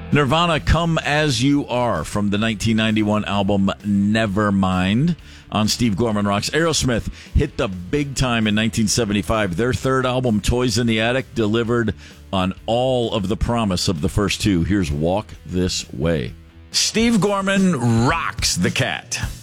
Nirvana, Come As You Are, from the 1991 album Nevermind on Steve Gorman Rocks. Aerosmith hit the big time in 1975. Their third album, Toys in the Attic, delivered on all of the promise of the first two. Here's Walk This Way. Steve Gorman rocks the cat.